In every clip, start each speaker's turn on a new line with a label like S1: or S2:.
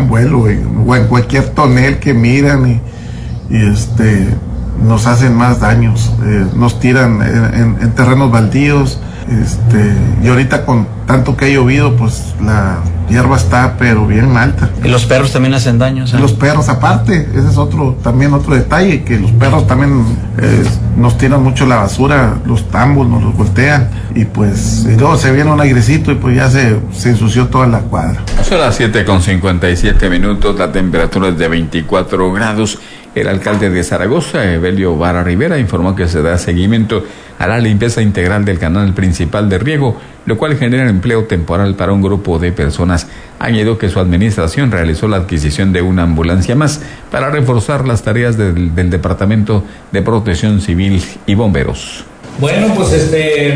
S1: dan vuelo, o en cualquier tonel que miran y nos hacen más daños, nos tiran en terrenos baldíos, y ahorita con tanto que ha llovido, pues la hierba está pero bien alta.
S2: ¿Y los perros también hacen daño?
S1: Los perros aparte, ese es otro detalle, que los perros también nos tiran mucho la basura, los tambos nos los voltean, y pues y luego se viene un airecito y pues ya se ensució toda la cuadra.
S3: Son las 7:57, la temperatura es de 24 grados. El alcalde de Zaragoza, Evelio Vara Rivera, informó que se da seguimiento a la limpieza integral del canal principal de riego, lo cual genera empleo temporal para un grupo de personas. Añadió que su administración realizó la adquisición de una ambulancia más para reforzar las tareas del Departamento de Protección Civil y Bomberos.
S4: Bueno, pues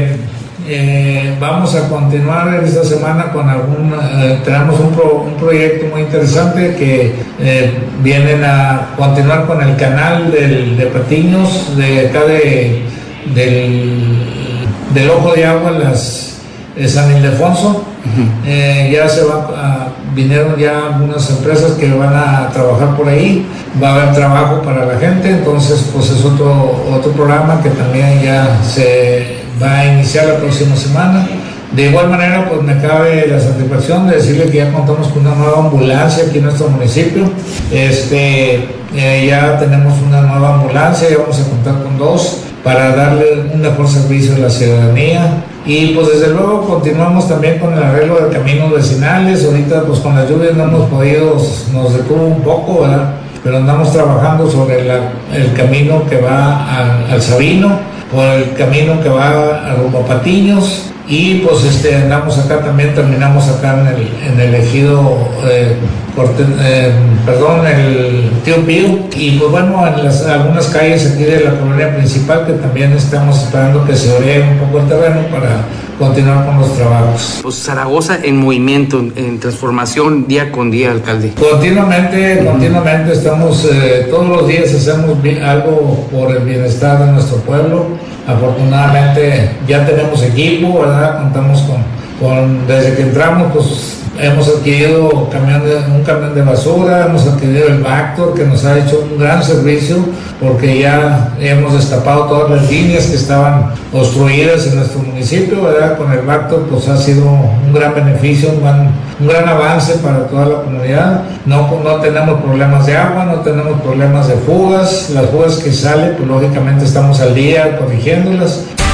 S4: vamos a continuar esta semana con tenemos un proyecto muy interesante que vienen a continuar con el canal de Patiños, de acá del Ojo de Agua, San Ildefonso. Vinieron ya algunas empresas que van a trabajar por ahí, va a haber trabajo para la gente, entonces pues es otro programa que también ya se va a iniciar la próxima semana. De igual manera, pues me cabe la satisfacción de decirle que ya contamos con una nueva ambulancia aquí en nuestro municipio. Ya tenemos una nueva ambulancia, ya vamos a contar con 2 para darle un mejor servicio a la ciudadanía. Y pues desde luego continuamos también con el arreglo de caminos vecinales. Ahorita pues con las lluvias no hemos podido, nos detuvo un poco, ¿verdad? Pero andamos trabajando sobre el camino que va al Sabino, por el camino que va a rumbo a Patiños, y pues andamos acá también, terminamos acá en el ejido el Tío Pío, y pues bueno, en algunas calles aquí de la colonia principal, que también estamos esperando que se oree un poco el terreno para continuar con los trabajos.
S5: Pues Zaragoza en movimiento, en transformación día con día, alcalde.
S4: Continuamente estamos, todos los días hacemos algo por el bienestar de nuestro pueblo. Afortunadamente ya tenemos equipo, ¿verdad? Contamos desde que entramos, pues hemos adquirido un camión de basura, hemos adquirido el Vactor, que nos ha hecho un gran servicio, porque ya hemos destapado todas las líneas que estaban obstruidas en nuestro municipio, ¿verdad? Con el Vactor pues ha sido un gran beneficio, un gran avance para toda la comunidad. No tenemos problemas de agua, no tenemos problemas de fugas. Las fugas que salen, pues lógicamente estamos al día corrigiéndolas.